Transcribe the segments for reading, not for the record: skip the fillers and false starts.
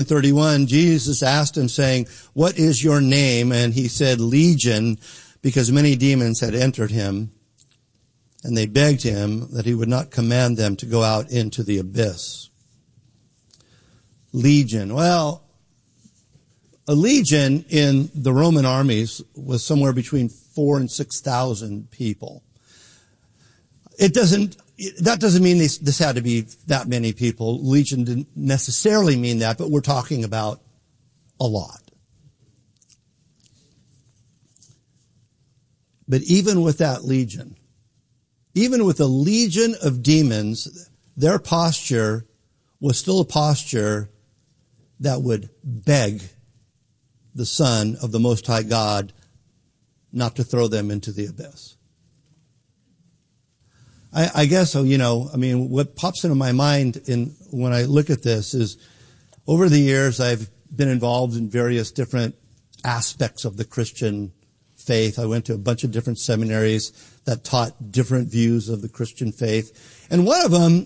4:31, Jesus asked him, saying, "What is your name?" And he said, "Legion," because many demons had entered him. And they begged him that he would not command them to go out into the abyss. Legion. Well, a legion in the Roman armies was somewhere between 4,000 and 6,000 people. That doesn't mean this had to be that many people. Legion didn't necessarily mean that, but we're talking about a lot. But even with that legion, even with a legion of demons, their posture was still a posture that would beg the Son of the Most High God not to throw them into the abyss. I guess, what pops into my mind when I look at this is, over the years, I've been involved in various different aspects of the Christian faith. I went to a bunch of different seminaries that taught different views of the Christian faith. And one of them,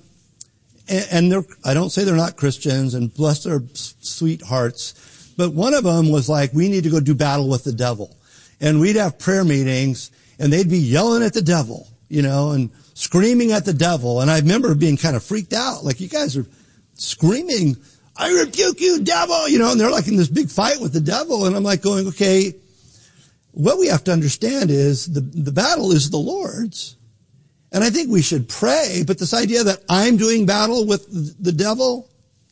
I don't say they're not Christians, and bless their sweet hearts, but one of them was like, we need to go do battle with the devil. And we'd have prayer meetings, and they'd be yelling at the devil, and screaming at the devil. And I remember being kind of freaked out, like, you guys are screaming, "I rebuke you, devil," and they're like in this big fight with the devil. And I'm like going, okay, what we have to understand is the battle is the Lord's. And I think we should pray, but this idea that I'm doing battle with the devil,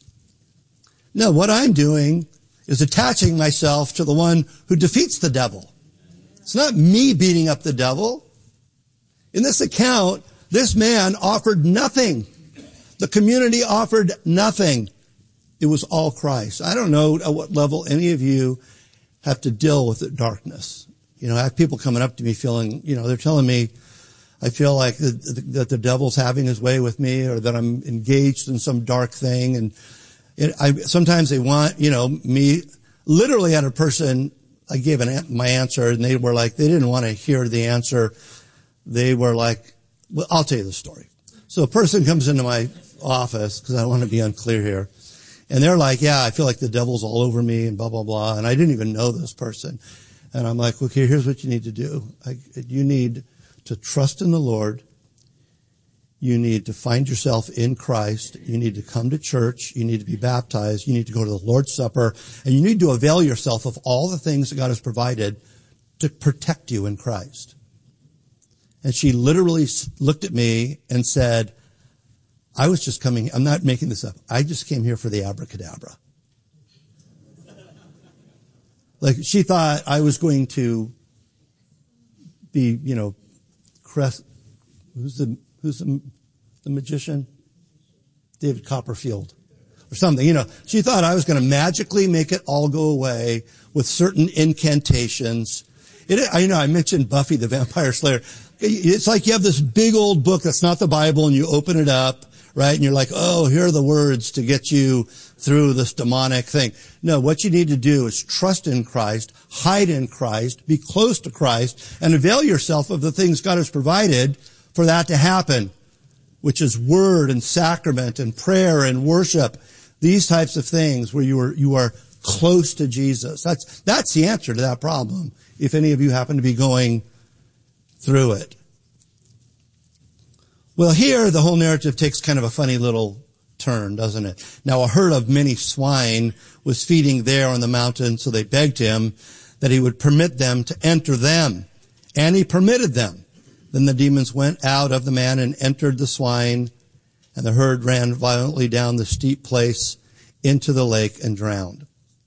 no, what I'm doing is attaching myself to the one who defeats the devil. It's not me beating up the devil. In this account, this man offered nothing. The community offered nothing. It was all Christ. I don't know at what level any of you have to deal with the darkness. I have people coming up to me feeling, they're telling me, I feel like that the devil's having his way with me, or that I'm engaged in some dark thing. And sometimes they want, me. Literally had a person, I gave my answer, and they were like, they didn't want to hear the answer. They were like, well, I'll tell you the story. So a person comes into my office, because I don't want to be unclear here, and they're like, yeah, I feel like the devil's all over me and blah, blah, blah. And I didn't even know this person. And I'm like, okay, here's what you need to do. You need to trust in the Lord. You need to find yourself in Christ. You need to come to church. You need to be baptized. You need to go to the Lord's Supper. And you need to avail yourself of all the things that God has provided to protect you in Christ. And she literally looked at me and said, I was just coming, I'm not making this up, I just came here for the abracadabra. Like, she thought I was going to be, who's the magician? David Copperfield or something, She thought I was going to magically make it all go away with certain incantations. I mentioned Buffy the Vampire Slayer. It's like you have this big old book that's not the Bible, and you open it up, right? And you're like, oh, here are the words to get you through this demonic thing. No, what you need to do is trust in Christ, hide in Christ, be close to Christ, and avail yourself of the things God has provided for that to happen, which is word and sacrament and prayer and worship, these types of things where you are close to Jesus. That's the answer to that problem, if any of you happen to be going through it. Well, here the whole narrative takes kind of a funny little turn, doesn't it? Now, a herd of many swine was feeding there on the mountain, so they begged him that he would permit them to enter them. And he permitted them. Then the demons went out of the man and entered the swine, and the herd ran violently down the steep place into the lake and drowned.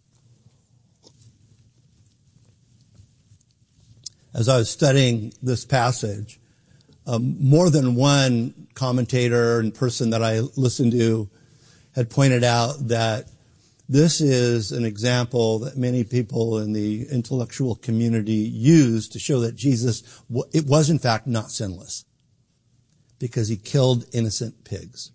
As I was studying this passage, more than one commentator and person that I listened to had pointed out that this is an example that many people in the intellectual community use to show that Jesus, it was in fact not sinless, because he killed innocent pigs.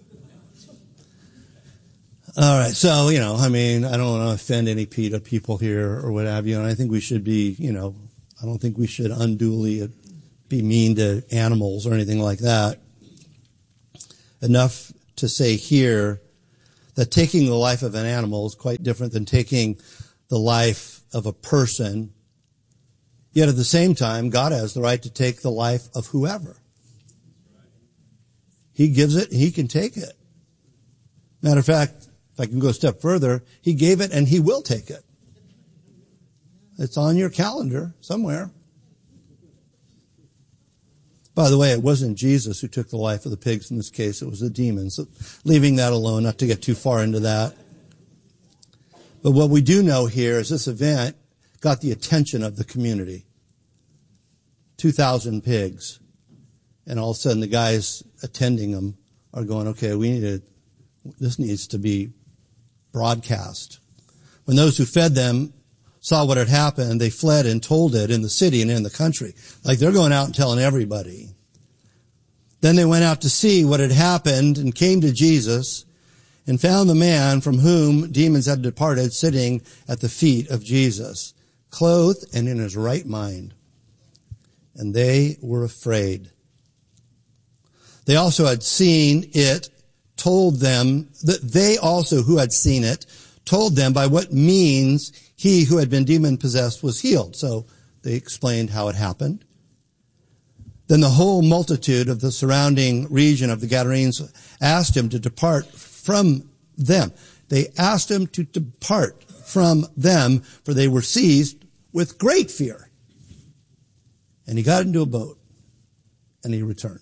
All right, so, I don't want to offend any PETA people here or what have you, and I think we should be, I don't think we should unduly be mean to animals or anything like that. Enough to say here that taking the life of an animal is quite different than taking the life of a person. Yet at the same time, God has the right to take the life of whoever. He gives it, he can take it. Matter of fact, if I can go a step further, he gave it and he will take it. It's on your calendar somewhere. By the way, it wasn't Jesus who took the life of the pigs in this case. It was the demons. So leaving that alone, not to get too far into that. But what we do know here is this event got the attention of the community. 2,000 pigs. And all of a sudden the guys attending them are going, okay, this needs to be broadcast. When those who fed them saw what had happened, they fled and told it in the city and in the country. Like they're going out and telling everybody. Then they went out to see what had happened and came to Jesus and found the man from whom demons had departed sitting at the feet of Jesus, clothed and in his right mind. And they were afraid. They also had seen it, told them that they also who had seen it told them by what means he who had been demon possessed was healed. So they explained how it happened. Then the whole multitude of the surrounding region of the Gadarenes asked him to depart from them. They asked him to depart from them, for they were seized with great fear. And he got into a boat and he returned.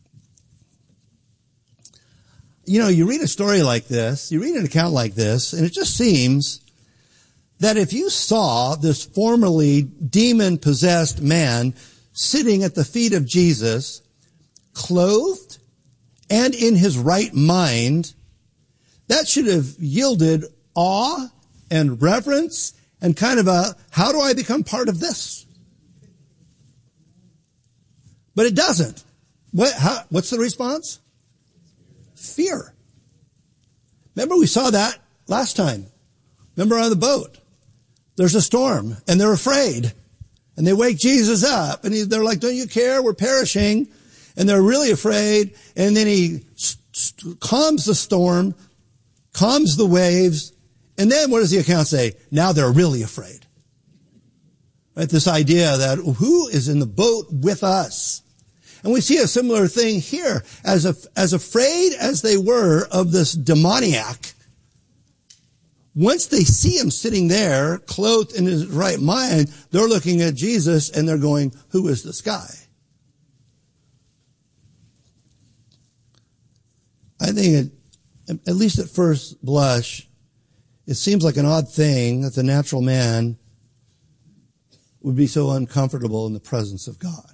You know, you read a story like this, you read an account like this, and it just seems that if you saw this formerly demon-possessed man sitting at the feet of Jesus, clothed and in his right mind, that should have yielded awe and reverence and kind of a, how do I become part of this? But it doesn't. What's the response? Fear. Remember we saw that last time. Remember on the boat. There's a storm and they're afraid. And they wake Jesus up and they're like, don't you care? We're perishing. And they're really afraid. And then he calms the storm, calms the waves. And then what does the account say? Now they're really afraid. Right? This idea that who is in the boat with us? And we see a similar thing here. As afraid as they were of this demoniac, once they see him sitting there, clothed in his right mind, they're looking at Jesus and they're going, who is this guy? I think, at least at first blush, it seems like an odd thing that the natural man would be so uncomfortable in the presence of God.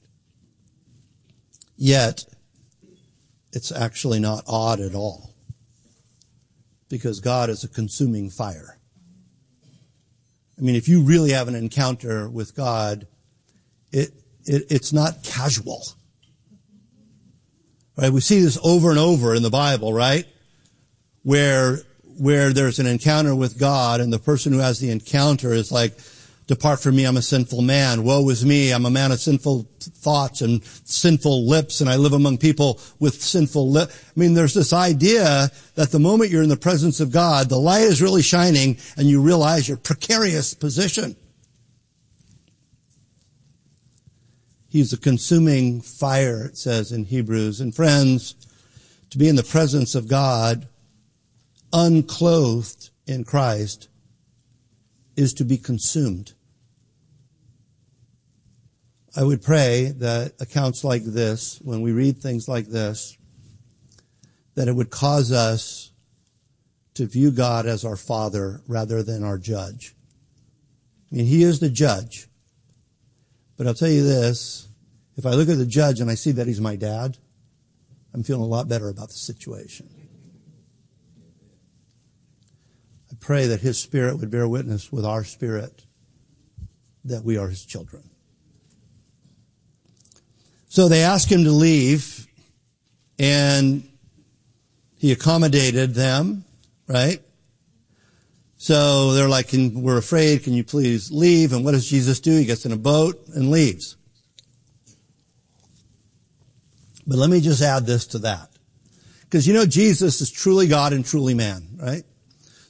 Yet, it's actually not odd at all. Because God is a consuming fire. I mean, if you really have an encounter with God, it's not casual. Right? We see this over and over in the Bible, right? Where there's an encounter with God and the person who has the encounter is like, depart from me, I'm a sinful man. Woe is me, I'm a man of sinful thoughts and sinful lips, and I live among people with sinful lips. I mean, there's this idea that the moment you're in the presence of God, the light is really shining and you realize your precarious position. He's a consuming fire, it says in Hebrews. And friends, to be in the presence of God, unclothed in Christ, is to be consumed. I would pray that accounts like this, when we read things like this, that it would cause us to view God as our Father rather than our judge. I mean, He is the judge. But I'll tell you this, if I look at the judge and I see that He's my dad, I'm feeling a lot better about the situation. I pray that His Spirit would bear witness with our spirit that we are His children. So they asked Him to leave, and He accommodated them, right? So they're like, we're afraid, can you please leave? And what does Jesus do? He gets in a boat and leaves. But let me just add this to that. Because you know Jesus is truly God and truly man, right?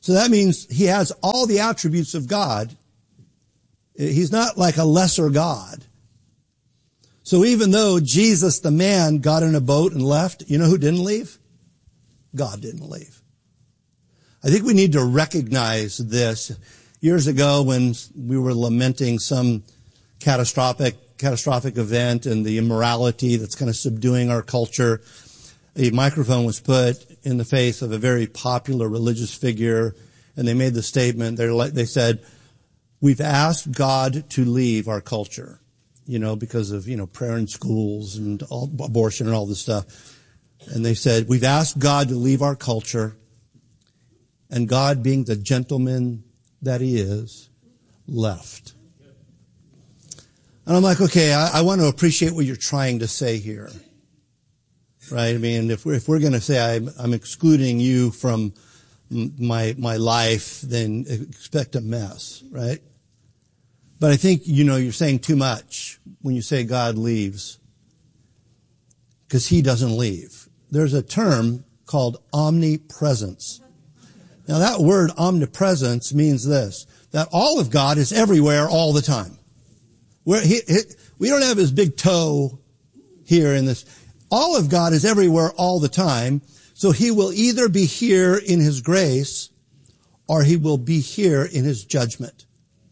So that means he has all the attributes of God. He's not like a lesser God. So even though Jesus, the man, got in a boat and left, you know who didn't leave? God didn't leave. I think we need to recognize this. Years ago when we were lamenting some catastrophic event and the immorality that's kind of subduing our culture, a microphone was put in the face of a very popular religious figure, and they made the statement, they said, we've asked God to leave our culture, because of, prayer in schools and abortion and all this stuff. And they said, we've asked God to leave our culture, and God, being the gentleman that he is, left. And I'm like, okay, I want to appreciate what you're trying to say here. Right? I mean, if we're going to say I'm excluding you from my life, then expect a mess, right? But I think, you're saying too much when you say God leaves, because he doesn't leave. There's a term called omnipresence. Now that word omnipresence means this, that all of God is everywhere all the time. We don't have his big toe here in this. All of God is everywhere all the time. So he will either be here in his grace or he will be here in his judgment.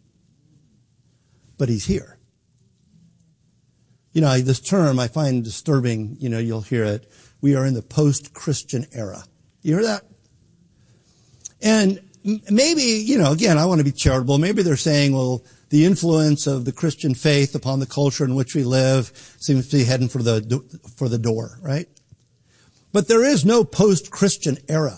But he's here. This term I find disturbing. You'll hear it. We are in the post-Christian era. You hear that? And maybe, again, I want to be charitable. Maybe they're saying, well, the influence of the Christian faith upon the culture in which we live seems to be heading for the door, right? But there is no post-Christian era.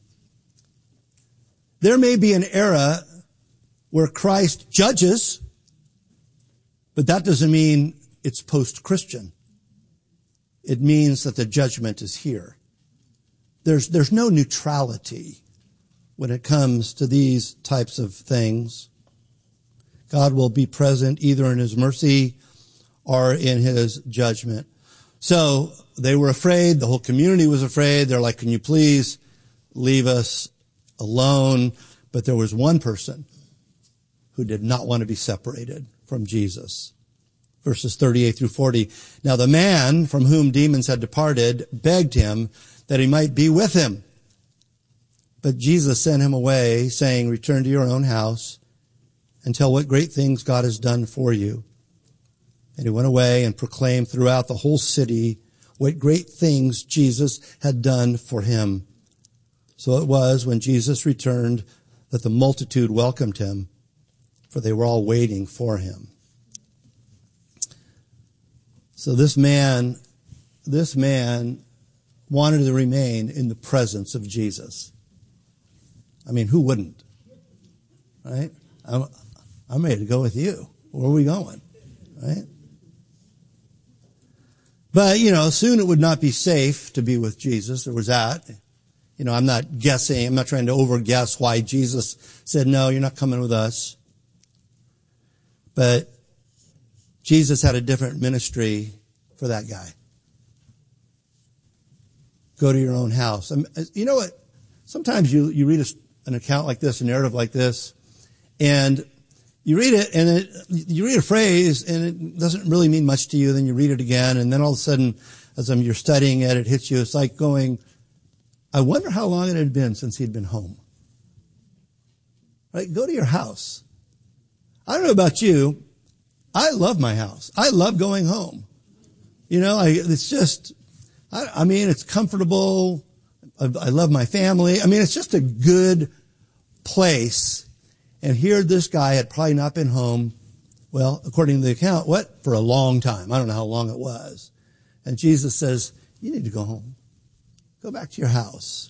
There may be an era where Christ judges, but that doesn't mean it's post-Christian. It means that the judgment is here. There's no neutrality when it comes to these types of things. God will be present either in his mercy or in his judgment. So they were afraid. The whole community was afraid. They're like, can you please leave us alone? But there was one person who did not want to be separated from Jesus. Verses 38 through 40. Now the man from whom demons had departed begged him that he might be with him. But Jesus sent him away, saying, return to your own house and tell what great things God has done for you. And he went away and proclaimed throughout the whole city what great things Jesus had done for him. So it was when Jesus returned that the multitude welcomed him, for they were all waiting for him. So this man wanted to remain in the presence of Jesus. I mean, who wouldn't? Right? I'm ready to go with you. Where are we going? Right? But, soon it would not be safe to be with Jesus. There was that. I'm not guessing. I'm not trying to overguess why Jesus said, no, you're not coming with us. But Jesus had a different ministry for that guy. Go to your own house. You know what? Sometimes you read an account like this, a narrative like this, and you read it, and you read a phrase, and it doesn't really mean much to you. Then you read it again, and then all of a sudden, as you're studying it, it hits you. It's like going, I wonder how long it had been since he'd been home. Right? Go to your house. I don't know about you. I love my house. I love going home. It's just, it's comfortable. I love my family. It's just a good place. And here this guy had probably not been home, well, according to the account, for a long time. I don't know how long it was. And Jesus says, you need to go home. Go back to your house.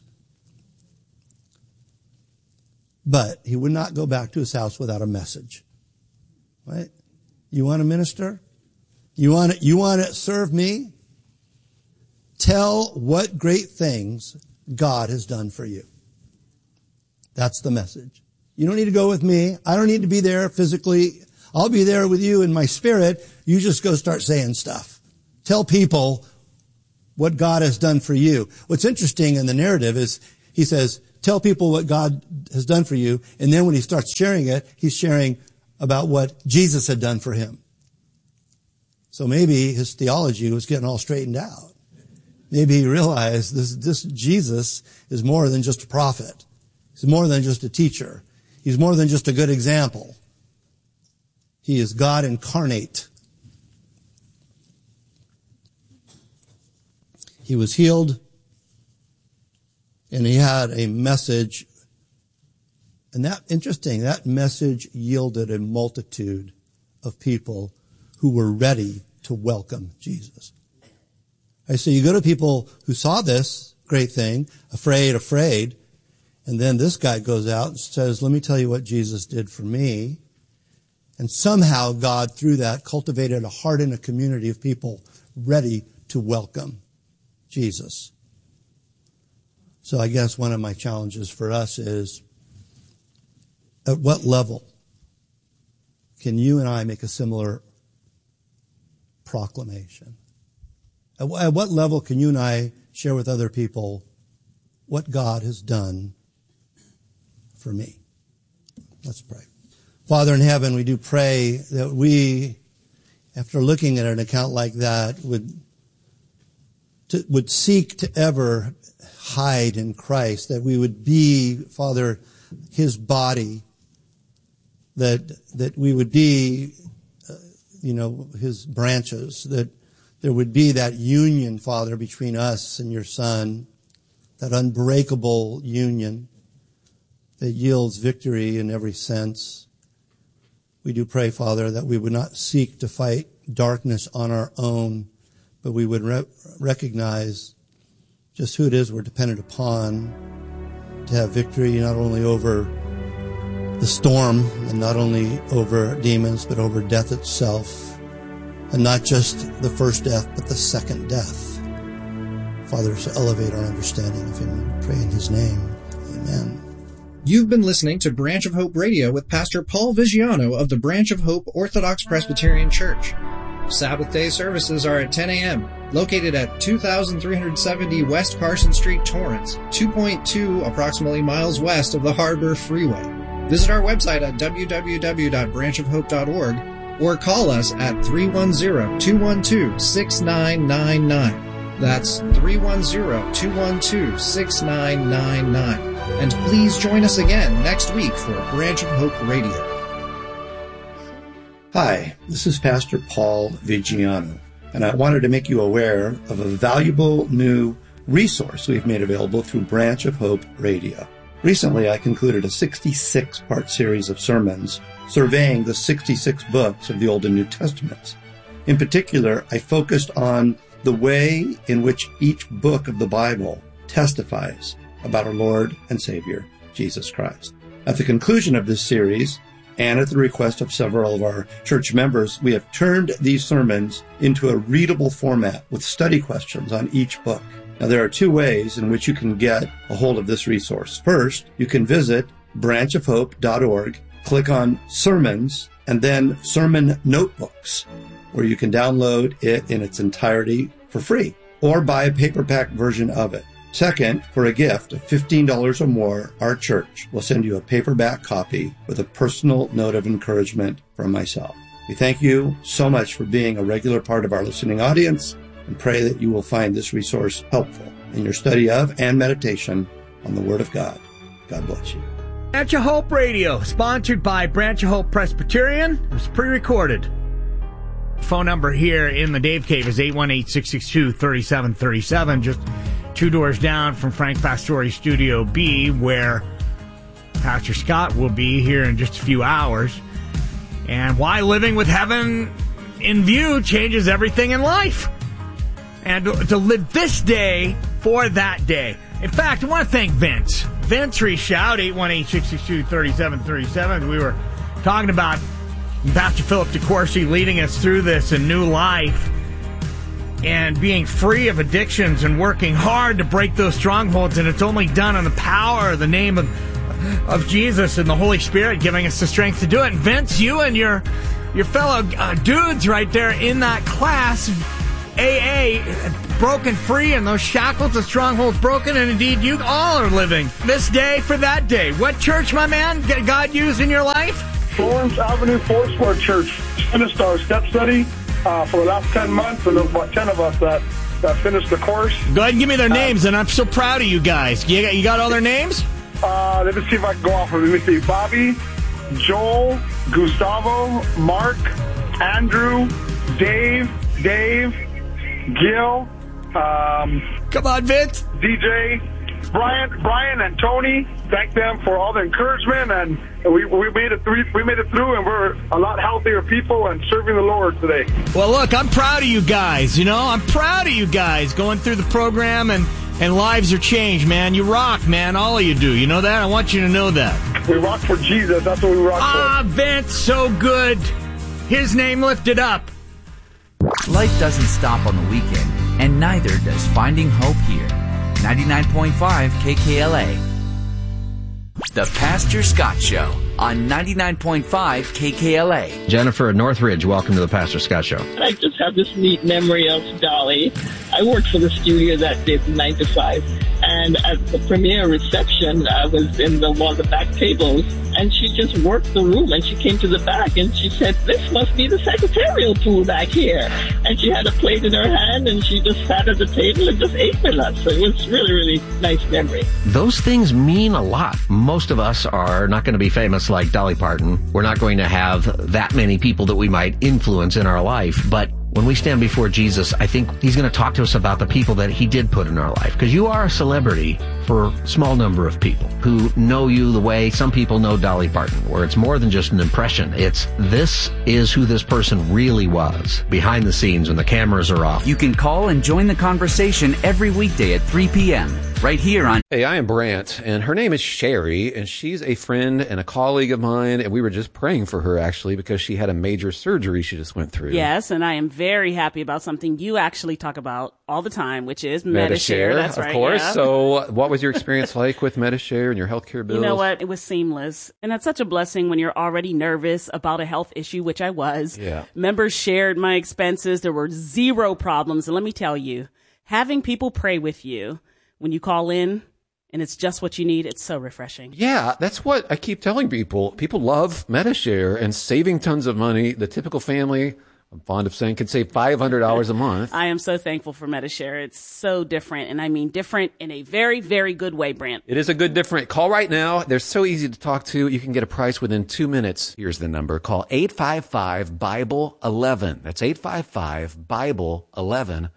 But he would not go back to his house without a message. Right? You want to minister? You want to serve me? Tell what great things God has done for you. That's the message. You don't need to go with me. I don't need to be there physically. I'll be there with you in my spirit. You just go start saying stuff. Tell people what God has done for you. What's interesting in the narrative is he says, tell people what God has done for you. And then when he starts sharing it, he's sharing about what Jesus had done for him. So maybe his theology was getting all straightened out. Maybe he realized this Jesus is more than just a prophet. He's more than just a teacher. He's more than just a good example. He is God incarnate. He was healed, and he had a message. And that message yielded a multitude of people who were ready to welcome Jesus. So you go to people who saw this great thing, afraid, and then this guy goes out and says, let me tell you what Jesus did for me. And somehow God, through that, cultivated a heart and a community of people ready to welcome Jesus. So I guess one of my challenges for us is, at what level can you and I make a similar proclamation? At what level can you and I share with other people what God has done for me? Let's pray. Father in heaven, we do pray that we, after looking at an account like that, would seek to ever hide in Christ, that we would be, Father, his body, that we would be, his branches, that there would be that union, Father, between us and your Son, that unbreakable union that yields victory in every sense. We do pray, Father, that we would not seek to fight darkness on our own, but we would recognize just who it is we're dependent upon to have victory not only over the storm and not only over demons, but over death itself. And not just the first death, but the second death. Father, so elevate our understanding of him. We pray in his name. Amen. You've been listening to Branch of Hope Radio with Pastor Paul Vigiano of the Branch of Hope Orthodox Presbyterian Church. Sabbath day services are at 10 a.m., located at 2370 West Carson Street, Torrance, 2.2 approximately miles west of the Harbor Freeway. Visit our website at www.branchofhope.org or call us at 310-212-6999. That's 310-212-6999. And please join us again next week for Branch of Hope Radio. Hi, this is Pastor Paul Vigiano, and I wanted to make you aware of a valuable new resource we've made available through Branch of Hope Radio. Recently, I concluded a 66-part series of sermons surveying the 66 books of the Old and New Testaments. In particular, I focused on the way in which each book of the Bible testifies about our Lord and Savior, Jesus Christ. At the conclusion of this series, and at the request of several of our church members, we have turned these sermons into a readable format with study questions on each book. Now, there are two ways in which you can get a hold of this resource. First, you can visit branchofhope.org, click on Sermons, and then Sermon Notebooks, where you can download it in its entirety for free, or buy a paperback version of it. Second, for a gift of $15 or more, our church will send you a paperback copy with a personal note of encouragement from myself. We thank you so much for being a regular part of our listening audience and pray that you will find this resource helpful in your study of and meditation on the Word of God. God bless you. Branch of Hope Radio, sponsored by Branch of Hope Presbyterian. It was pre-recorded. Phone number here in the Dave Cave is 818-662-3737. Just 2 doors down from Frank Pastori's Studio B, where Pastor Scott will be here in just a few hours. And why living with heaven in view changes everything in life. And to live this day for that day. In fact, I want to thank Vince. Vince reached out, 818-662-3737. We were talking about Pastor Philip DeCourcy leading us through this in new life and being free of addictions and working hard to break those strongholds. And it's only done on the power of the name of Jesus and the Holy Spirit giving us the strength to do it. And Vince, you and your fellow dudes right there in that class AA broken free and those shackles and strongholds broken, and indeed you all are living this day for that day. What church, my man, God used in your life? Florence Avenue Foursquare Church finished our step study for the last 10 months, and there's about 10 of us that finished the course. Go ahead and give me their names, and I'm so proud of you guys. You got all their names? Let me see if I can go off of it. Let me see. Bobby, Joel, Gustavo, Mark, Andrew, Dave, Gil, come on, Vince, DJ, Brian, and Tony. Thank them for all the encouragement, and we made it through. We made it through, and we're a lot healthier people and serving the Lord today. Well, look, I'm proud of you guys. I'm proud of you guys going through the program, and lives are changed, man. You rock, man. All of you do. You know that? I want you to know that. We rock for Jesus. That's what we rock for. Vince, so good. His name lifted up. Life doesn't stop on the weekend, and neither does Finding Hope here. 99.5 KKLA. The Pastor Scott Show on 99.5 KKLA. Jennifer at Northridge, welcome to the Pastor Scott Show. I just have this neat memory of Dolly. I worked for the studio that day from 9 to 5. And at the premiere reception, I was in one of the back tables, and she just worked the room, and she came to the back, and she said, "This must be the secretarial pool back here." And she had a plate in her hand, and she just sat at the table and just ate with us. So it was really, really nice memory. Those things mean a lot. Most of us are not going to be famous like Dolly Parton. We're not going to have that many people that we might influence in our life, but when we stand before Jesus, I think he's going to talk to us about the people that he did put in our life. Because you are a celebrity for a small number of people who know you the way some people know Dolly Parton, where it's more than just an impression. This is who this person really was behind the scenes when the cameras are off. You can call and join the conversation every weekday at 3 p.m. right here on... Hey, I am Brant, and her name is Sherry, and she's a friend and a colleague of mine, and we were just praying for her, actually, because she had a major surgery she just went through. Yes, and I am very happy about something you actually talk about all the time, which is Medi-Share. That's right. Of course. Yeah. So what was your experience like with Medi-Share and your healthcare bills? You know what? It was seamless. And that's such a blessing when you're already nervous about a health issue, which I was. Yeah. Members shared my expenses. There were zero problems. And let me tell you, having people pray with you when you call in, and it's just what you need, it's so refreshing. Yeah, that's what I keep telling people. People love Medi-Share and saving tons of money. The typical family, I'm fond of saying, can save $500 a month. I am so thankful for Medi-Share. It's so different, and I mean different in a very, very good way, Brant. It is a good different. Call right now. They're so easy to talk to. You can get a price within 2 minutes. Here's the number. Call 855-BIBLE-11. That's 855-BIBLE-11.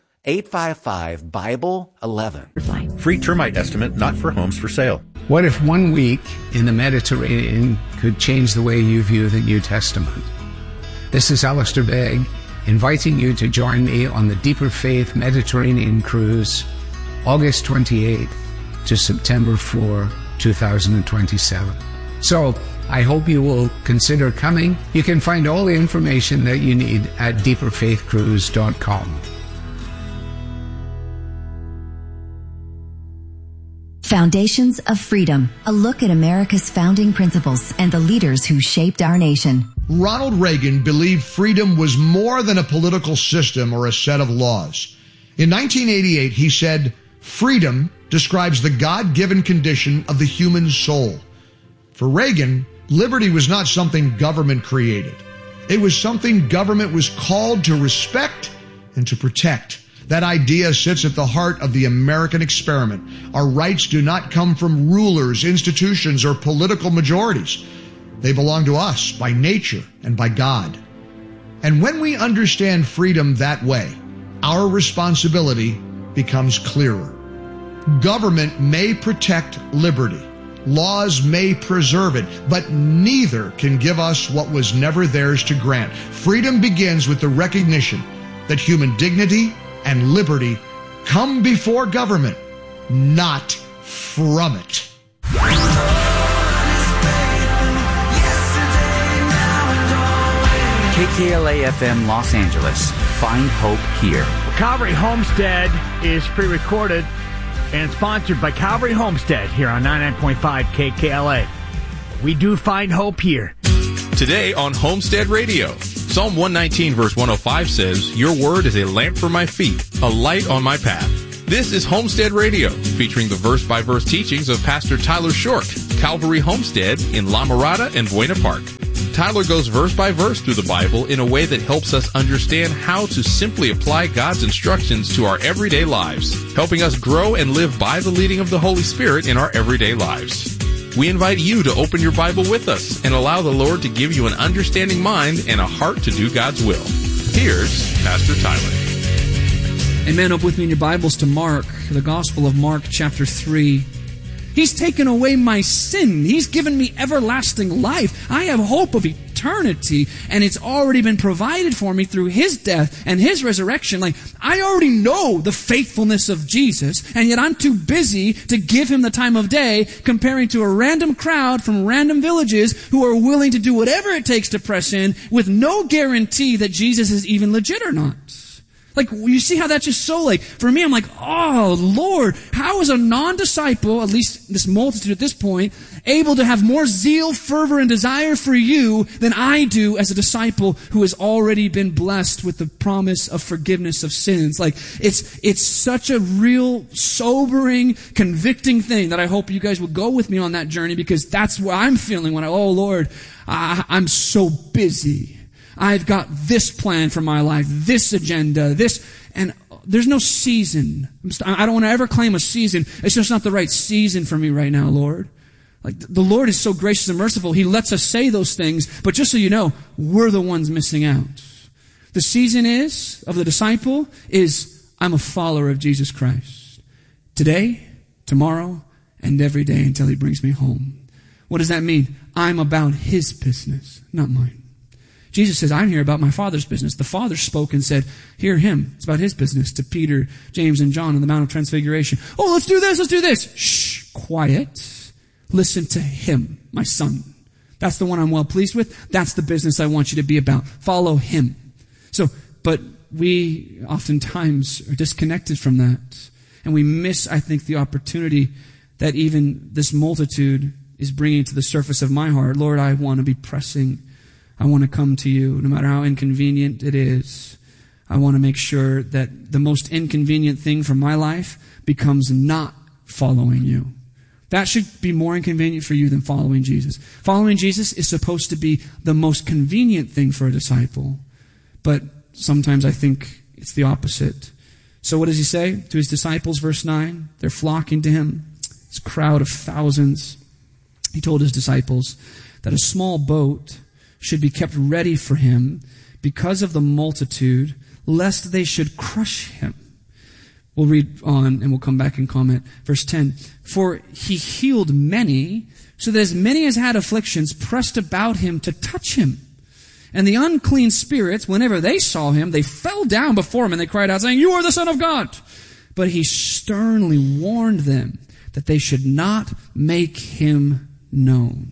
855-BIBLE-11. Free termite estimate, not for homes for sale. What if 1 week in the Mediterranean could change the way you view the New Testament? This is Alistair Begg, inviting you to join me on the Deeper Faith Mediterranean Cruise, August 28th to September 4, 2027. So, I hope you will consider coming. You can find all the information that you need at deeperfaithcruise.com. Foundations of Freedom, a look at America's founding principles and the leaders who shaped our nation. Ronald Reagan believed freedom was more than a political system or a set of laws. In 1988, he said, "Freedom describes the God-given condition of the human soul." For Reagan, liberty was not something government created. It was something government was called to respect and to protect. That idea sits at the heart of the American experiment. Our rights do not come from rulers, institutions, or political majorities. They belong to us by nature and by God. And when we understand freedom that way, our responsibility becomes clearer. Government may protect liberty. Laws may preserve it, but neither can give us what was never theirs to grant. Freedom begins with the recognition that human dignity and liberty come before government, not from it. KKLA FM Los Angeles. Find hope here. Calvary Homestead is pre-recorded and sponsored by Calvary Homestead here on 99.5 KKLA. We do find hope here. Today on Homestead Radio, Psalm 119 verse 105 says, "Your word is a lamp for my feet, a light on my path." This is Homestead Radio, featuring the verse-by-verse teachings of Pastor Tyler Short, Calvary Homestead in La Mirada and Buena Park. Tyler goes verse by verse through the Bible in a way that helps us understand how to simply apply God's instructions to our everyday lives, helping us grow and live by the leading of the Holy Spirit in our everyday lives. We invite you to open your Bible with us and allow the Lord to give you an understanding mind and a heart to do God's will. Here's Pastor Tyler. Amen. Open with me in your Bibles to Mark, the Gospel of Mark, chapter 3. He's taken away my sin. He's given me everlasting life. I have hope of eternity, and it's already been provided for me through His death and His resurrection. Like, I already know the faithfulness of Jesus, and yet I'm too busy to give Him the time of day, comparing to a random crowd from random villages who are willing to do whatever it takes to press in with no guarantee that Jesus is even legit or not. Like, you see how that's just so, like, for me, I'm like, oh, Lord, how is a non-disciple, at least this multitude at this point, able to have more zeal, fervor, and desire for you than I do as a disciple who has already been blessed with the promise of forgiveness of sins? Like, it's such a real, sobering, convicting thing that I hope you guys will go with me on that journey, because that's what I'm feeling when oh, Lord, I'm so busy. I've got this plan for my life, this agenda, and there's no season. I don't want to ever claim a season. It's just not the right season for me right now, Lord. Like, the Lord is so gracious and merciful. He lets us say those things, but just so you know, we're the ones missing out. The season of the disciple is, I'm a follower of Jesus Christ. Today, tomorrow, and every day until He brings me home. What does that mean? I'm about His business, not mine. Jesus says, I'm here about my Father's business. The Father spoke and said, hear Him. It's about His business, to Peter, James, and John on the Mount of Transfiguration. Oh, let's do this. Shh, quiet. Listen to Him, my Son. That's the one I'm well pleased with. That's the business I want you to be about. Follow Him. But we oftentimes are disconnected from that. And we miss, I think, the opportunity that even this multitude is bringing to the surface of my heart. Lord, I want to be pressing. I want to come to you, no matter how inconvenient it is. I want to make sure that the most inconvenient thing for my life becomes not following you. That should be more inconvenient for you than following Jesus. Following Jesus is supposed to be the most convenient thing for a disciple. But sometimes I think it's the opposite. So what does He say to His disciples? Verse 9, they're flocking to Him. This crowd of thousands. He told His disciples that a small boat should be kept ready for Him because of the multitude, lest they should crush Him. We'll read on and we'll come back and comment. Verse 10, for He healed many, so that as many as had afflictions pressed about Him to touch Him. And the unclean spirits, whenever they saw Him, they fell down before Him and they cried out, saying, you are the Son of God. But He sternly warned them that they should not make Him known.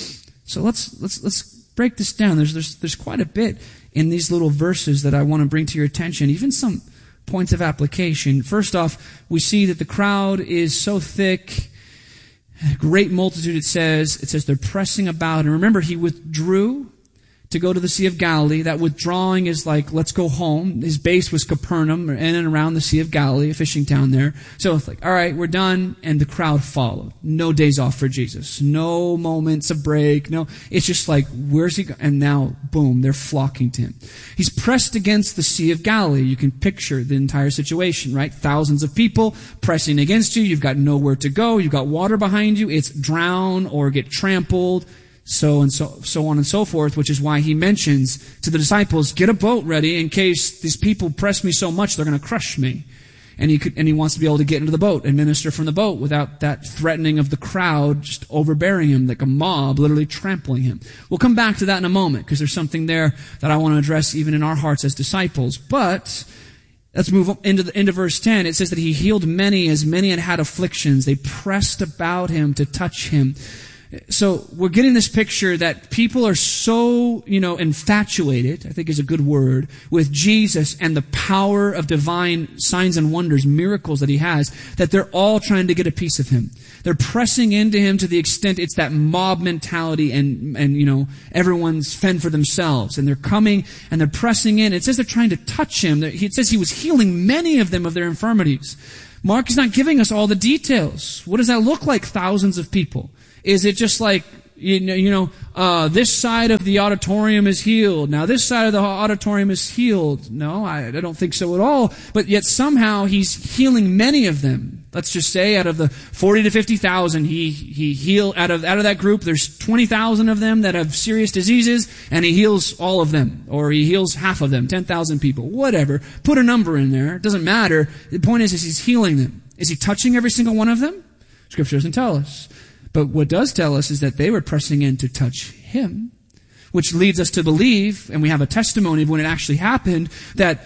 So let's break this down. There's quite a bit in these little verses that I want to bring to your attention, even some points of application. First off, we see that the crowd is so thick, a great multitude, it says they're pressing about. And remember, He withdrew to go to the Sea of Galilee. That withdrawing is like, let's go home. His base was Capernaum, in and around the Sea of Galilee, a fishing town there. So it's like, all right, we're done. And the crowd followed. No days off for Jesus. No moments of break. No, it's just like, where's He going? And now, boom, they're flocking to Him. He's pressed against the Sea of Galilee. You can picture the entire situation, right? Thousands of people pressing against you. You've got nowhere to go. You've got water behind you. It's drown or get trampled. So on and so forth, which is why He mentions to the disciples, get a boat ready in case these people press me so much they're going to crush me. And He wants to be able to get into the boat and minister from the boat without that threatening of the crowd just overbearing Him, like a mob literally trampling Him. We'll come back to that in a moment, because there's something there that I want to address even in our hearts as disciples. But let's move into verse 10. It says that He healed many, as many had afflictions. They pressed about Him to touch Him. So we're getting this picture that people are so, infatuated, I think is a good word, with Jesus and the power of divine signs and wonders, miracles that he has, that they're all trying to get a piece of him. They're pressing into him to the extent it's that mob mentality and everyone's fend for themselves. And they're coming and they're pressing in. It says they're trying to touch him. It says he was healing many of them of their infirmities. Mark is not giving us all the details. What does that look like, thousands of people? Is it just like, this side of the auditorium is healed. Now this side of the auditorium is healed. No, I don't think so at all. But yet somehow he's healing many of them. Let's just say out of the 40 to 50,000, he healed out of that group. There's 20,000 of them that have serious diseases, and he heals all of them, or he heals half of them, 10,000 people, whatever. Put a number in there. It doesn't matter. The point is he's healing them. Is he touching every single one of them? Scripture doesn't tell us. But what does tell us is that they were pressing in to touch him, which leads us to believe, and we have a testimony of when it actually happened, that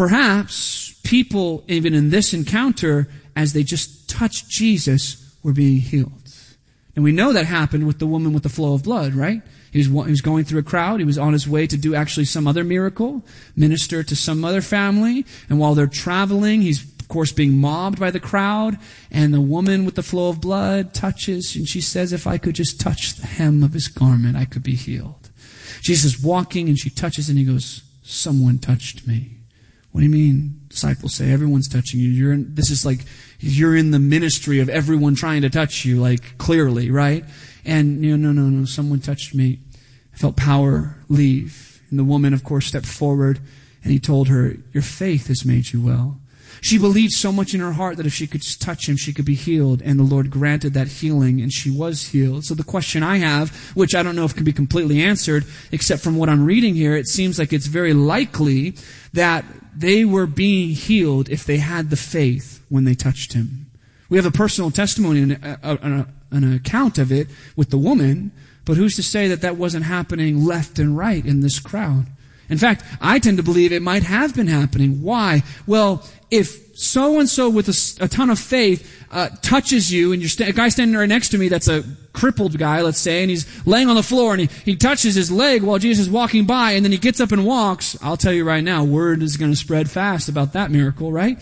perhaps people, even in this encounter, as they just touched Jesus, were being healed. And we know that happened with the woman with the flow of blood, right? He was going through a crowd. He was on his way to do actually some other miracle, minister to some other family. And while they're traveling, he's of course being mobbed by the crowd, and the woman with the flow of blood touches, and she says, if I could just touch the hem of his garment, I could be healed. Jesus is walking, and she touches, and he goes, someone touched me. What do you mean? Disciples say, everyone's touching you. This is like, you're in the ministry of everyone trying to touch you, like clearly, right? And no, someone touched me. I felt power leave. And the woman, of course, stepped forward, and he told her, your faith has made you well. She believed so much in her heart that if she could just touch him, she could be healed. And the Lord granted that healing, and she was healed. So the question I have, which I don't know if it can be completely answered, except from what I'm reading here, it seems like it's very likely that they were being healed if they had the faith when they touched him. We have a personal testimony and an account of it with the woman, but who's to say that that wasn't happening left and right in this crowd? In fact, I tend to believe it might have been happening. Why? Well, if so-and-so with a ton of faith touches you, and a guy standing right next to me that's a crippled guy, let's say, and he's laying on the floor, and he touches his leg while Jesus is walking by, and then he gets up and walks, I'll tell you right now, word is going to spread fast about that miracle, right?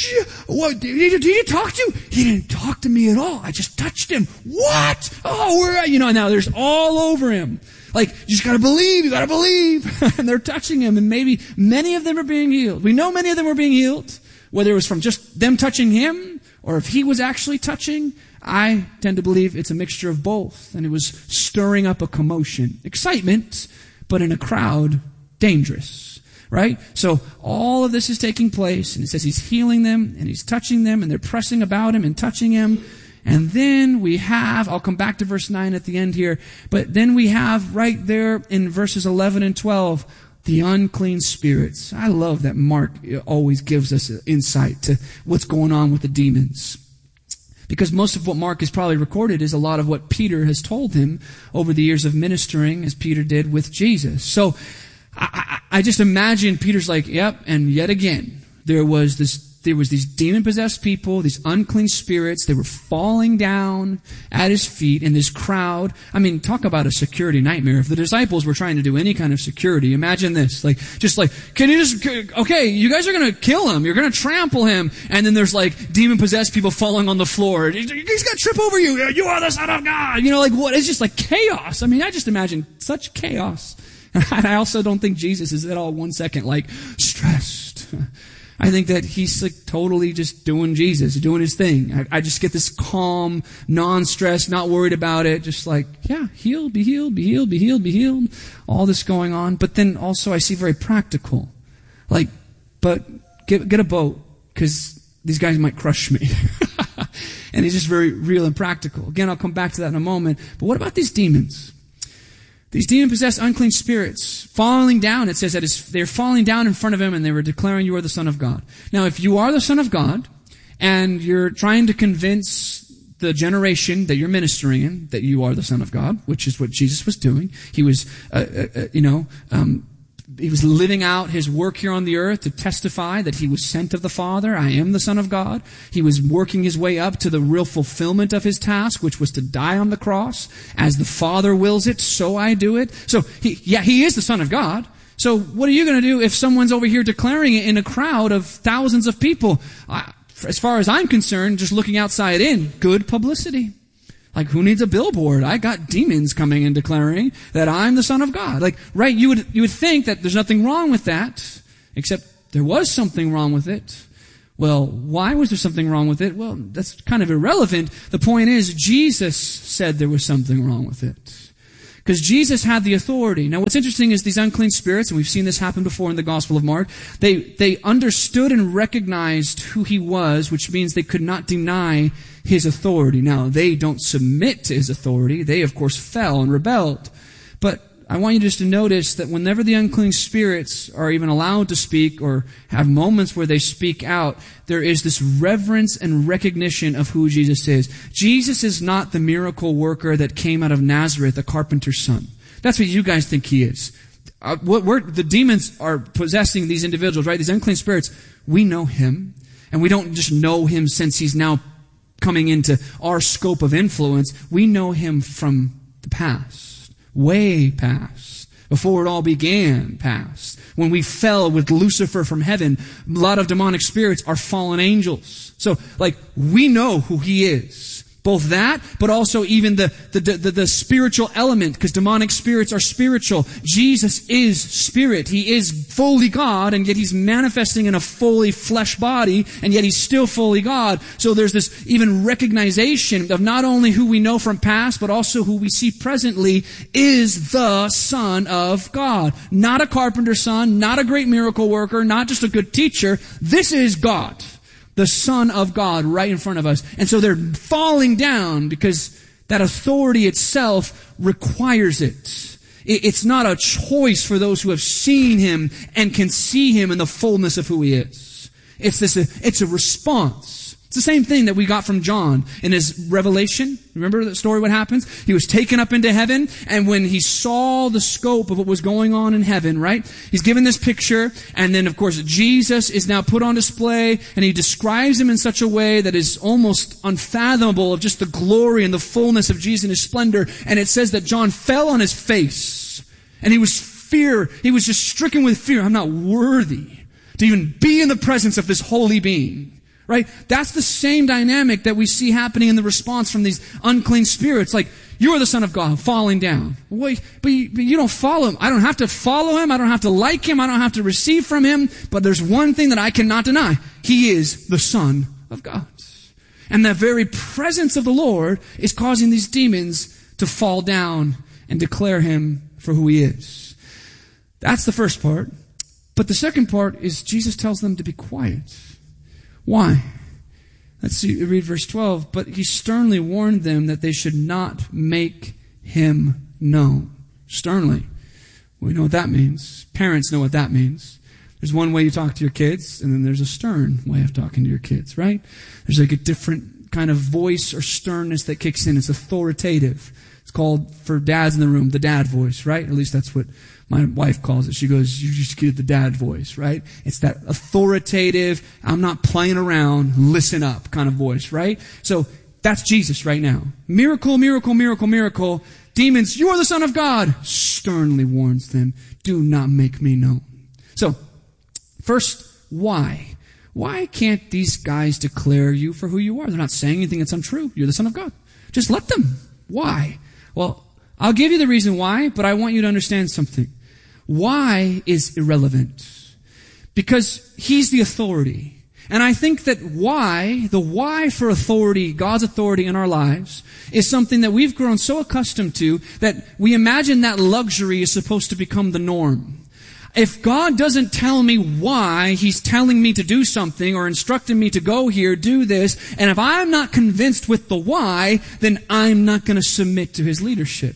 What, did you talk to? He didn't talk to me at all. I just touched him. What? Oh, now there's all over him. Like, you just gotta believe, and they're touching him, and maybe many of them are being healed. We know many of them were being healed, whether it was from just them touching him, or if he was actually touching. I tend to believe it's a mixture of both, and it was stirring up a commotion. Excitement, but in a crowd, dangerous. Right? So all of this is taking place, and it says he's healing them, and he's touching them, and they're pressing about him and touching him. And then we have, I'll come back to verse 9 at the end here, but then we have right there in verses 11 and 12, the unclean spirits. I love that Mark always gives us insight to what's going on with the demons. Because most of what Mark has probably recorded is a lot of what Peter has told him over the years of ministering, as Peter did with Jesus. So I just imagine Peter's like, yep, and yet again, there was these demon-possessed people, these unclean spirits. They were falling down at his feet in this crowd. I mean, talk about a security nightmare. If the disciples were trying to do any kind of security, imagine this. Can you okay, you guys are going to kill him. You're going to trample him. And then there's like demon-possessed people falling on the floor. He's going to trip over you. You are the Son of God. What? It's just like chaos. I mean, I just imagine such chaos. And I also don't think Jesus is at all 1 second like stressed. I think that he's like totally just doing Jesus, doing his thing. I just get this calm, non-stressed, not worried about it. Just like, yeah, healed, be healed, be healed, be healed, be healed. All this going on. But then also I see very practical. Like, but get a boat, because these guys might crush me. And he's just very real and practical. Again, I'll come back to that in a moment. But what about these demons? These demon-possessed unclean spirits falling down, it says that they're falling down in front of him, and they were declaring, you are the Son of God. Now, if you are the Son of God, and you're trying to convince the generation that you're ministering in that you are the Son of God, which is what Jesus was doing. He was, He was living out his work here on the earth to testify that he was sent of the Father. I am the Son of God. He was working his way up to the real fulfillment of his task, which was to die on the cross. As the Father wills it, so I do it. So, he is the Son of God. So what are you going to do if someone's over here declaring it in a crowd of thousands of people? As far as I'm concerned, just looking outside in, good publicity. Like, who needs a billboard? I got demons coming and declaring that I'm the Son of God. Like, right, you would think that there's nothing wrong with that, except there was something wrong with it. Well, why was there something wrong with it? Well, that's kind of irrelevant. The point is, Jesus said there was something wrong with it. Because Jesus had the authority. Now, what's interesting is these unclean spirits, and we've seen this happen before in the Gospel of Mark, they understood and recognized who he was, which means they could not deny his authority. Now, they don't submit to his authority. They, of course, fell and rebelled. But I want you just to notice that whenever the unclean spirits are even allowed to speak or have moments where they speak out, there is this reverence and recognition of who Jesus is. Jesus is not the miracle worker that came out of Nazareth, a carpenter's son. That's what you guys think he is. The demons are possessing these individuals, right? These unclean spirits. We know him. And we don't just know him since he's now coming into our scope of influence. We know him from the past. Way past. Before it all began, past. When we fell with Lucifer from heaven, a lot of demonic spirits are fallen angels. So, we know who he is. Both that, but also even the spiritual element, because demonic spirits are spiritual. Jesus is spirit. He is fully God, and yet he's manifesting in a fully flesh body, and yet he's still fully God. So there's this even recognition of not only who we know from past, but also who we see presently is the Son of God. Not a carpenter's son, not a great miracle worker, not just a good teacher. This is God. The Son of God right in front of us. And so they're falling down because that authority itself requires it. It's not a choice for those who have seen him and can see him in the fullness of who he is. It's a response. It's the same thing that we got from John in his Revelation. Remember the story, what happens? He was taken up into heaven, and when he saw the scope of what was going on in heaven, right? He's given this picture, and then of course Jesus is now put on display, and he describes him in such a way that is almost unfathomable of just the glory and the fullness of Jesus and his splendor. And it says that John fell on his face, and he was just stricken with fear. I'm not worthy to even be in the presence of this holy being. Right? That's the same dynamic that we see happening in the response from these unclean spirits. Like, you are the Son of God, falling down. Wait, but you don't follow him. I don't have to follow him. I don't have to like him. I don't have to receive from him. But there's one thing that I cannot deny. He is the Son of God. And the very presence of the Lord is causing these demons to fall down and declare him for who he is. That's the first part. But the second part is Jesus tells them to be quiet. Why? Let's see, read verse 12. But he sternly warned them that they should not make him known. Sternly. We know what that means. Parents know what that means. There's one way you talk to your kids, and then there's a stern way of talking to your kids, right? There's like a different kind of voice or sternness that kicks in. It's authoritative. It's called, for dads in the room, the dad voice, right? At least that's what my wife calls it. She goes, you just get the dad voice, right? It's that authoritative, I'm not playing around, listen up kind of voice, right? So that's Jesus right now. Miracle, miracle, miracle, miracle. Demons, you are the Son of God. Sternly warns them, do not make me known. So, first, why? Why can't these guys declare you for who you are? They're not saying anything that's untrue. You're the Son of God. Just let them. Why? Well, I'll give you the reason why, but I want you to understand something. Why is irrelevant? Because he's the authority. And I think that the why for authority, God's authority in our lives, is something that we've grown so accustomed to that we imagine that luxury is supposed to become the norm. If God doesn't tell me why he's telling me to do something or instructing me to go here, do this, and if I'm not convinced with the why, then I'm not going to submit to his leadership.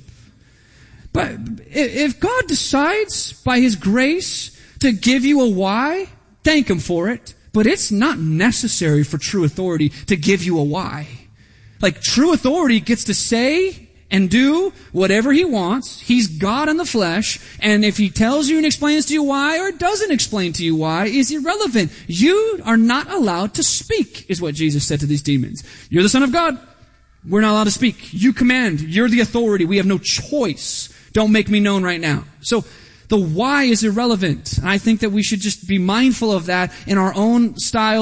But if God decides by his grace to give you a why, thank him for it. But it's not necessary for true authority to give you a why. Like, true authority gets to say and do whatever he wants. He's God in the flesh, and if he tells you and explains to you why or doesn't explain to you why is irrelevant. You are not allowed to speak, is what Jesus said to these demons. You're the Son of God. We're not allowed to speak. You command. You're the authority. We have no choice. Don't make me known right now. So the why is irrelevant. And I think that we should just be mindful of that in our own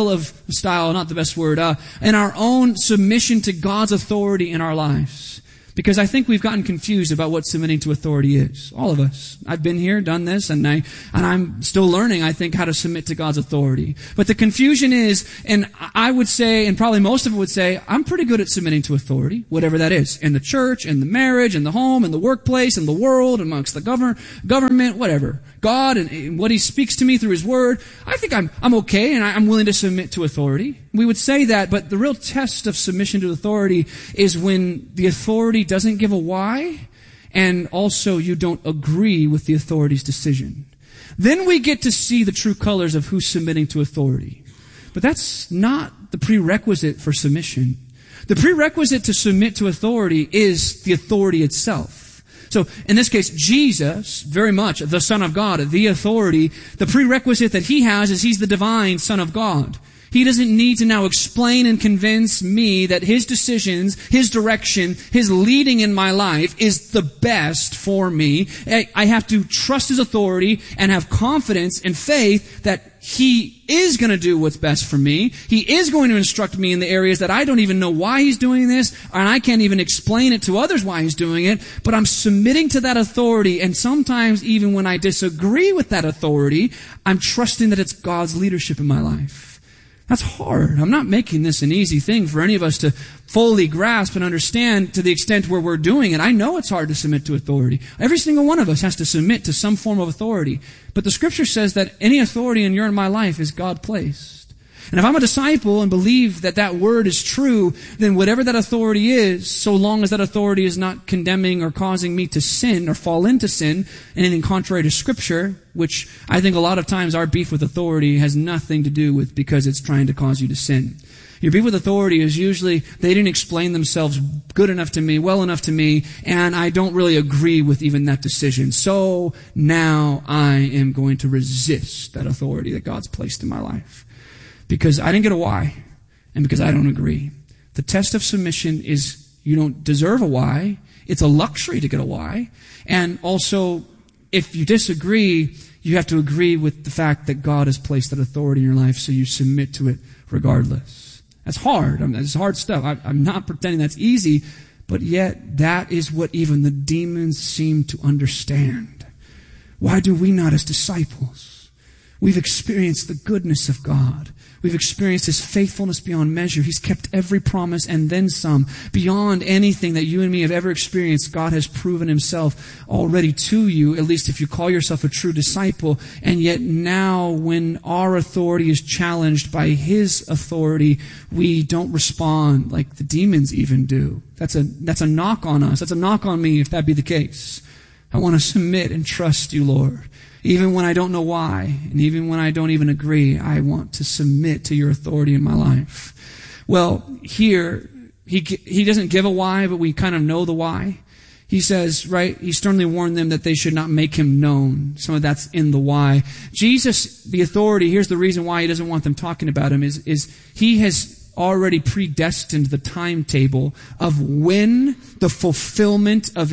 not the best word, in our own submission to God's authority in our lives. Because I think we've gotten confused about what submitting to authority is. All of us. I've been here, done this, and I'm still learning, I think, how to submit to God's authority. But the confusion is, and I would say, and probably most of it would say, I'm pretty good at submitting to authority, whatever that is. In the church, in the marriage, in the home, in the workplace, in the world, amongst the government, whatever. God and what He speaks to me through His Word. I think I'm okay, and I'm willing to submit to authority. We would say that, but the real test of submission to authority is when the authority doesn't give a why, and also you don't agree with the authority's decision. Then we get to see the true colors of who's submitting to authority. But that's not the prerequisite for submission. The prerequisite to submit to authority is the authority itself. So, in this case, Jesus, very much the Son of God, the authority, the prerequisite that He has is He's the divine Son of God. He doesn't need to now explain and convince me that His decisions, His direction, His leading in my life is the best for me. I have to trust His authority and have confidence and faith that He is going to do what's best for me. He is going to instruct me in the areas that I don't even know why He's doing this, and I can't even explain it to others why He's doing it, but I'm submitting to that authority, and sometimes even when I disagree with that authority, I'm trusting that it's God's leadership in my life. That's hard. I'm not making this an easy thing for any of us to fully grasp and understand to the extent where we're doing it. I know it's hard to submit to authority. Every single one of us has to submit to some form of authority. But the Scripture says that any authority in your and my life is God placed. And if I'm a disciple and believe that that word is true, then whatever that authority is, so long as that authority is not condemning or causing me to sin or fall into sin, anything contrary to Scripture, which I think a lot of times our beef with authority has nothing to do with because it's trying to cause you to sin. Your beef with authority is usually they didn't explain themselves good enough to me, well enough to me, and I don't really agree with even that decision. So now I am going to resist that authority that God's placed in my life. Because I didn't get a why, and because I don't agree. The test of submission is you don't deserve a why. It's a luxury to get a why. And also, if you disagree, you have to agree with the fact that God has placed that authority in your life, so you submit to it regardless. That's hard. That's hard stuff. I'm not pretending that's easy, but yet that is what even the demons seem to understand. Why do we not as disciples? We've experienced the goodness of God. We've experienced His faithfulness beyond measure. He's kept every promise and then some. Beyond anything that you and me have ever experienced, God has proven Himself already to you, at least if you call yourself a true disciple. And yet now, when our authority is challenged by His authority, we don't respond like the demons even do. That's a knock on us. That's a knock on me if that be the case. I want to submit and trust You, Lord. Even when I don't know why, and even when I don't even agree, I want to submit to Your authority in my life. Well, here, he doesn't give a why, but we kind of know the why. He says, right, He sternly warned them that they should not make Him known. Some of that's in the why. Jesus, the authority, here's the reason why He doesn't want them talking about Him, is He has already predestined the timetable of when the fulfillment of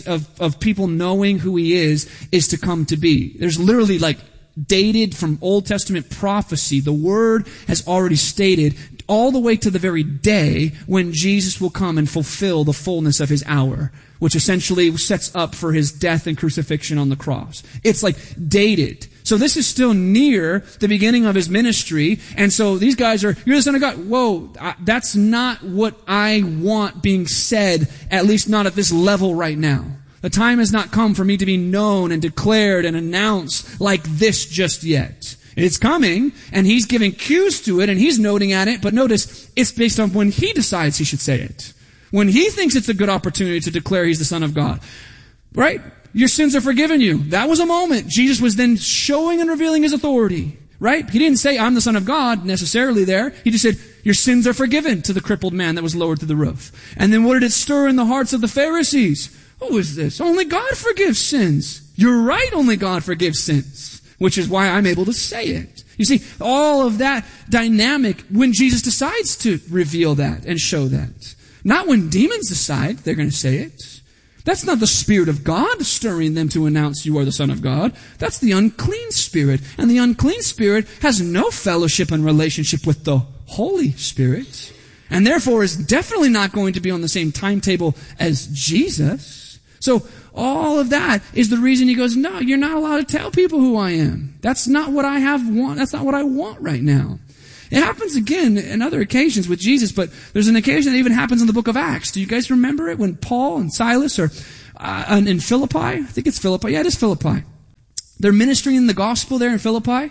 of people knowing who He is to come to be. There's literally dated from Old Testament prophecy. The Word has already stated all the way to the very day when Jesus will come and fulfill the fullness of His hour, which essentially sets up for His death and crucifixion on the cross. It's dated. So this is still near the beginning of His ministry, and so these guys are, you're the Son of God. Whoa, that's not what I want being said, at least not at this level right now. The time has not come for me to be known and declared and announced like this just yet. It's coming, and He's giving cues to it, and He's noting at it, but notice, it's based on when He decides He should say it. When He thinks it's a good opportunity to declare He's the Son of God. Right? Your sins are forgiven you. That was a moment. Jesus was then showing and revealing His authority. Right? He didn't say, I'm the Son of God, necessarily there. He just said, Your sins are forgiven to the crippled man that was lowered to the roof. And then what did it stir in the hearts of the Pharisees? Who is this? Only God forgives sins. You're right, only God forgives sins. Which is why I'm able to say it. You see, all of that dynamic when Jesus decides to reveal that and show that. Not when demons decide they're going to say it. That's not the Spirit of God stirring them to announce you are the Son of God. That's the unclean spirit. And the unclean spirit has no fellowship and relationship with the Holy Spirit. And therefore is definitely not going to be on the same timetable as Jesus. So all of that is the reason he goes, no, you're not allowed to tell people who I am. That's not what I want. That's not what I want right now. It happens again in other occasions with Jesus, but there's an occasion that even happens in the book of Acts. Do you guys remember it when Paul and Silas are in Philippi? I think it's Philippi. Yeah, it is Philippi. They're ministering in the gospel there in Philippi,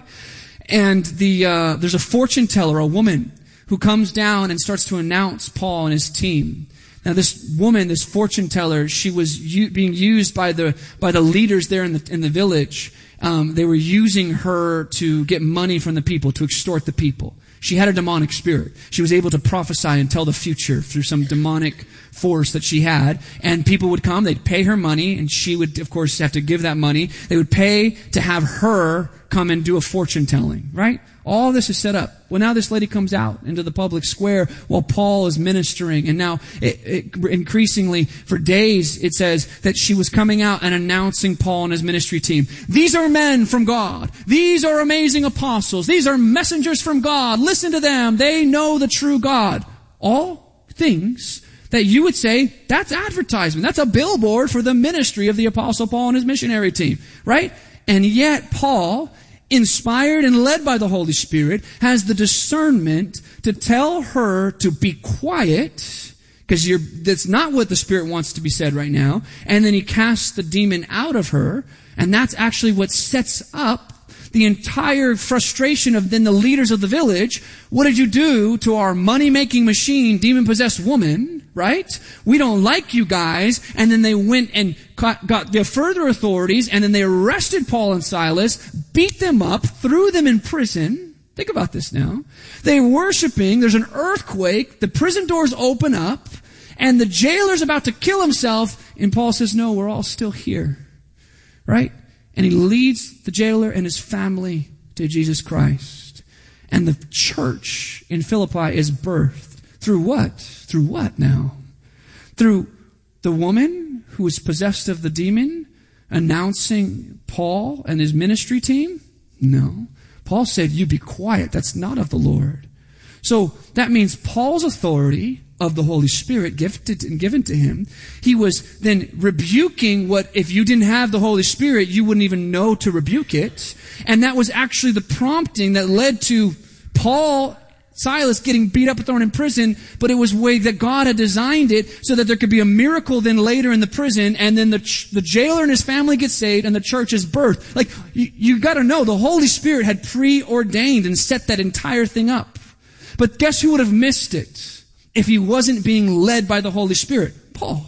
and there's a fortune teller, a woman, who comes down and starts to announce Paul and his team. Now, this woman, this fortune teller, she was being used by the leaders there in the village. They were using her to get money from the people, to extort the people. She had a demonic spirit. She was able to prophesy and tell the future through some demonic force that she had. And people would come, they'd pay her money, and she would, of course, have to give that money. They would pay to have her come and do a fortune telling, right? All this is set up. Well, now this lady comes out into the public square while Paul is ministering. And now, increasingly, for days, it says that she was coming out and announcing Paul and his ministry team. These are men from God. These are amazing apostles. These are messengers from God. Listen to them. They know the true God. All things that you would say, that's advertisement. That's a billboard for the ministry of the Apostle Paul and his missionary team. Right? And yet, Paul, inspired and led by the Holy Spirit, has the discernment to tell her to be quiet, because that's not what the Spirit wants to be said right now. And then he casts the demon out of her, and that's actually what sets up the entire frustration of then the leaders of the village. What did you do to our money-making machine, demon-possessed woman, right? We don't like you guys. And then they went and got the further authorities, and then they arrested Paul and Silas, beat them up, threw them in prison. Think about this now. They're worshiping, there's an earthquake, the prison doors open up, and the jailer's about to kill himself, and Paul says, no, we're all still here. Right? And he leads the jailer and his family to Jesus Christ. And the church in Philippi is birthed. Through what? Through what now? Through the woman who was possessed of the demon announcing Paul and his ministry team? No. Paul said, you be quiet. That's not of the Lord. So that means Paul's authority of the Holy Spirit gifted and given to him, he was then rebuking what, if you didn't have the Holy Spirit, you wouldn't even know to rebuke it. And that was actually the prompting that led to Paul, Silas getting beat up and thrown in prison, but it was the way that God had designed it so that there could be a miracle then later in the prison, and then the jailer and his family get saved and the church is birthed. Like, you gotta know, the Holy Spirit had preordained and set that entire thing up. But guess who would have missed it if he wasn't being led by the Holy Spirit? Paul.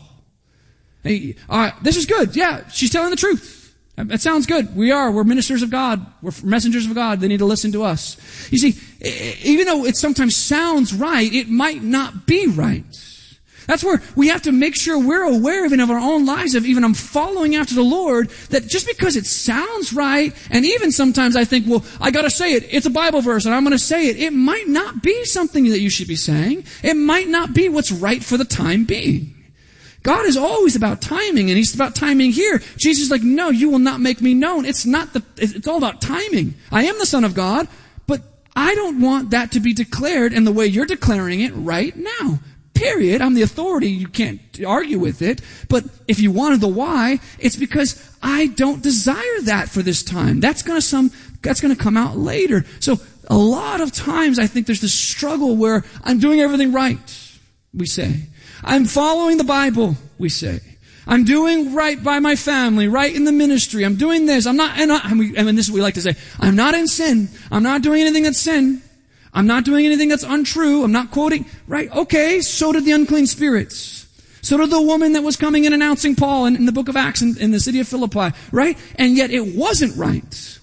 Hey, this is good. Yeah, she's telling the truth. That sounds good. We're ministers of God. We're messengers of God. They need to listen to us. You see, even though it sometimes sounds right, it might not be right. That's where we have to make sure we're aware even of our own lives, of even I'm following after the Lord, that just because it sounds right, and even sometimes I think, well, I gotta say it. It's a Bible verse and I'm gonna say it. It might not be something that you should be saying. It might not be what's right for the time being. God is always about timing, and He's about timing here. Jesus is like, no, you will not make me known. It's all about timing. I am the Son of God, but I don't want that to be declared in the way you're declaring it right now. Period. I'm the authority. You can't argue with it. But if you wanted the why, it's because I don't desire that for this time. That's going to come out later. So a lot of times I think there's this struggle where I'm doing everything right, we say. I'm following the Bible, we say. I'm doing right by my family, right in the ministry. I'm doing this. And this is what we like to say. I'm not in sin. I'm not doing anything that's sin. I'm not doing anything that's untrue. I'm not quoting. Right? Okay, so did the unclean spirits. So did the woman that was coming and announcing Paul in the book of Acts in the city of Philippi. Right? And yet it wasn't right.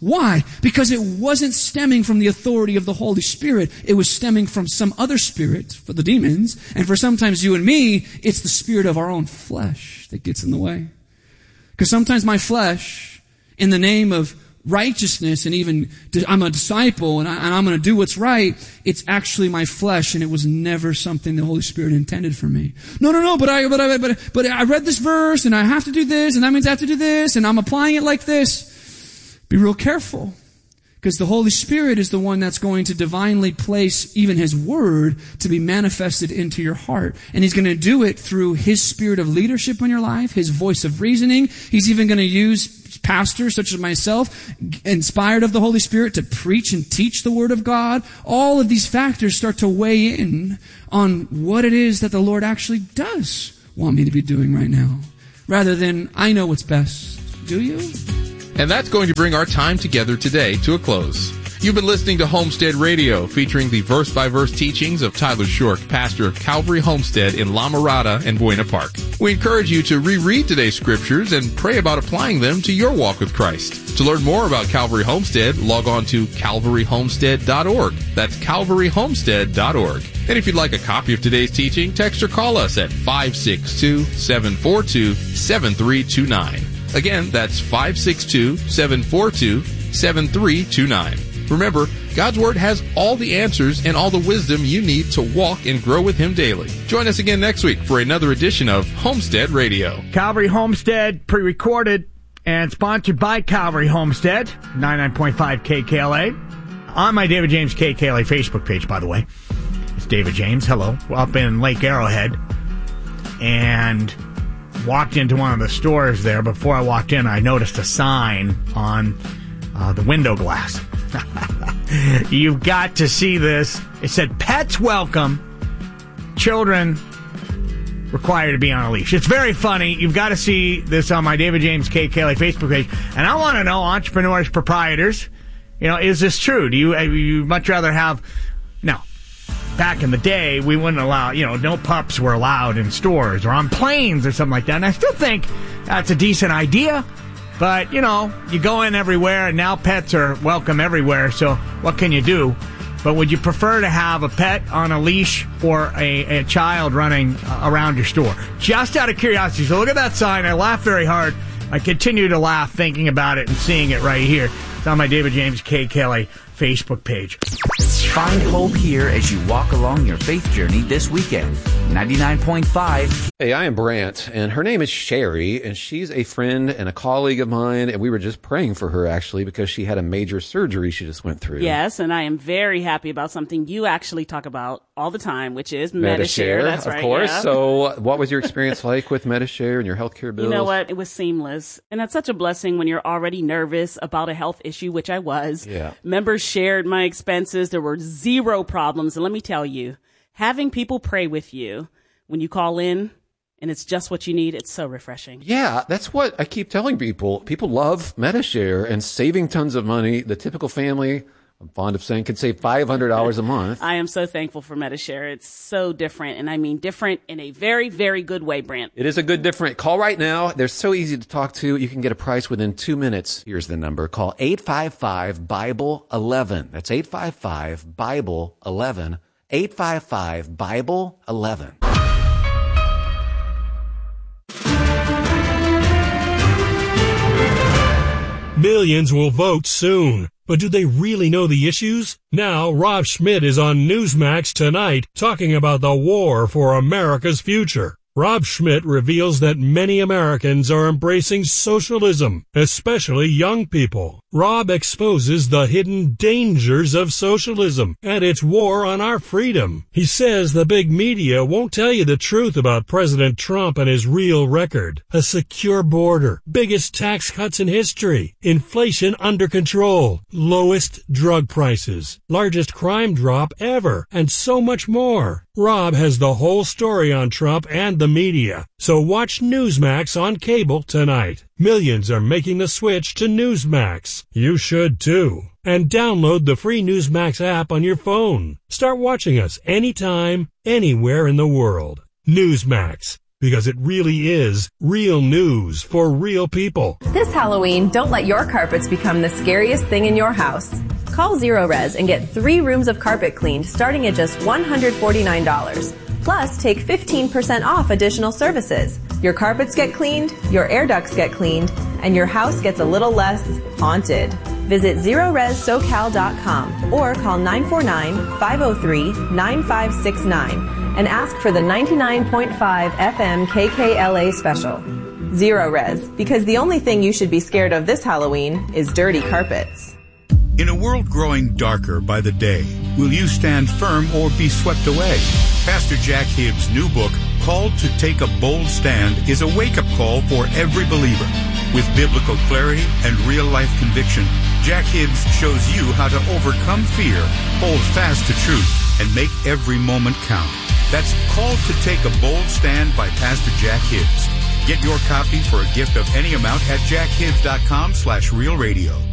Why? Because it wasn't stemming from the authority of the Holy Spirit. It was stemming from some other spirit, for the demons, and for sometimes you and me, it's the spirit of our own flesh that gets in the way. Because sometimes my flesh, in the name of righteousness and even I'm a disciple and I'm going to do what's right, it's actually my flesh, and it was never something the Holy Spirit intended for me. No, but I read this verse and I have to do this, and that means I have to do this, and I'm applying it like this. Be real careful. Because the Holy Spirit is the one that's going to divinely place even His Word to be manifested into your heart. And He's going to do it through His spirit of leadership in your life, His voice of reasoning. He's even going to use pastors such as myself, inspired of the Holy Spirit, to preach and teach the Word of God. All of these factors start to weigh in on what it is that the Lord actually does want me to be doing right now. Rather than, I know what's best. Do you? And that's going to bring our time together today to a close. You've been listening to Homestead Radio, featuring the verse-by-verse teachings of Tyler Shork, pastor of Calvary Homestead in La Mirada and Buena Park. We encourage you to reread today's scriptures and pray about applying them to your walk with Christ. To learn more about Calvary Homestead, log on to calvaryhomestead.org. That's calvaryhomestead.org. And if you'd like a copy of today's teaching, text or call us at 562-742-7329. Again, that's 562-742-7329. Remember, God's Word has all the answers and all the wisdom you need to walk and grow with Him daily. Join us again next week for another edition of Homestead Radio. Calvary Homestead, pre-recorded and sponsored by Calvary Homestead, 99.5 KKLA. On my David James KKLA Facebook page, by the way. It's David James. Hello. Up in Lake Arrowhead. And walked into one of the stores there. Before I walked in, I noticed a sign on the window glass. You've got to see this. It said, "Pets welcome. Children required to be on a leash." It's very funny. You've got to see this on my David James KKLA Facebook page. And I want to know, entrepreneurs, proprietors, is this true? Do you much rather have... No. Back in the day, we wouldn't allow, no pups were allowed in stores or on planes or something like that. And I still think that's a decent idea. But, you go in everywhere, and now pets are welcome everywhere. So what can you do? But would you prefer to have a pet on a leash or a child running around your store? Just out of curiosity. So look at that sign. I laughed very hard. I continue to laugh thinking about it and seeing it right here. It's on my David James KKLA Facebook page. Find hope here as you walk along your faith journey this weekend. 99.5. Hey, I am Brant, and her name is Sherry, and she's a friend and a colleague of mine, and we were just praying for her, actually, because she had a major surgery she just went through. Yes, and I am very happy about something you actually talk about all the time, which is Medi-Share. That's right. Of course. Yeah. So what was your experience like with Medi-Share and your healthcare bills? You know what? It was seamless. And that's such a blessing when you're already nervous about a health issue, which I was. Yeah. Members shared my expenses. There were zero problems. And let me tell you, having people pray with you when you call in and it's just what you need, it's so refreshing. Yeah, that's what I keep telling people. People love Medi-Share and saving tons of money. The typical family, I'm fond of saying, can save $500 a month. I am so thankful for Medi-Share. It's so different, and I mean different in a very, very good way, Brant. It is a good different. Call right now. They're so easy to talk to. You can get a price within 2 minutes. Here's the number. Call 855-BIBLE-11. That's 855-BIBLE-11. 855-BIBLE-11. Millions will vote soon. But do they really know the issues? Now, Rob Schmidt is on Newsmax tonight talking about the war for America's future. Rob Schmidt reveals that many Americans are embracing socialism, especially young people. Rob exposes the hidden dangers of socialism and its war on our freedom. He says the big media won't tell you the truth about President Trump and his real record. A secure border, biggest tax cuts in history, inflation under control, lowest drug prices, largest crime drop ever, and so much more. Rob has the whole story on Trump and the media. So watch Newsmax on cable tonight. Millions are making the switch to Newsmax. You should too. And download the free Newsmax app on your phone. Start watching us anytime, anywhere in the world. Newsmax. because it really is real news for real people. This Halloween, don't let your carpets become the scariest thing in your house. Call Zero Res and get 3 rooms of carpet cleaned starting at just $149. Plus, take 15% off additional services. Your carpets get cleaned, your air ducts get cleaned, and your house gets a little less haunted. Visit ZeroResSoCal.com or call 949-503-9569 and ask for the 99.5 FM KKLA special. Zero Res, because the only thing you should be scared of this Halloween is dirty carpets. In a world growing darker by the day, will you stand firm or be swept away? Pastor Jack Hibbs' new book, Called to Take a Bold Stand, is a wake-up call for every believer. With biblical clarity and real-life conviction, Jack Hibbs shows you how to overcome fear, hold fast to truth, and make every moment count. That's Called to Take a Bold Stand by Pastor Jack Hibbs. Get your copy for a gift of any amount at jackhibbs.com/realradio.